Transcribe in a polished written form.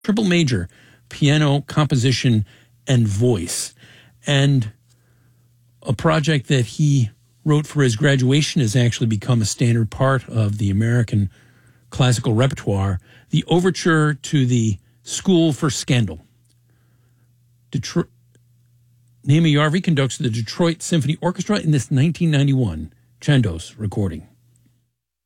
triple major, piano, composition, and voice. And a project that he wrote for his graduation has actually become a standard part of the American classical repertoire, the overture to the School for Scandal. Naima Yarvi conducts the Detroit Symphony Orchestra in this 1991 Chandos recording.